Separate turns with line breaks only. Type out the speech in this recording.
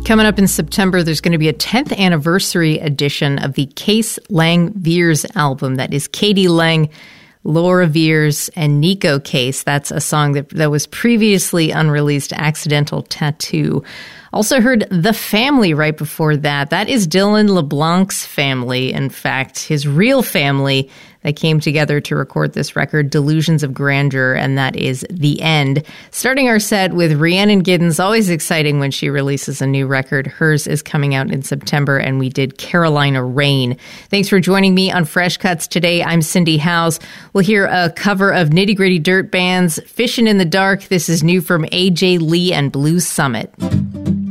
Coming up in September, there's going to be a 10th anniversary edition of the Case Lang Veirs album. That is Katie Lang, Laura Veirs, and Nico Case. That's a song that was previously unreleased, Accidental Tattoo. Also heard The Family right before that. That is Dylan LeBlanc's family. In fact, his real family that came together to record this record, Delusions of Grandeur, and that is The End. Starting our set with Rhiannon Giddens, always exciting when she releases a new record. Hers is coming out in September, and we did Carolina Rain. Thanks for joining me on Fresh Cuts today. I'm Cindy Howes. We'll hear a cover of Nitty Gritty Dirt Band's Fishin' in the Dark. This is new from AJ Lee and Blue Summit.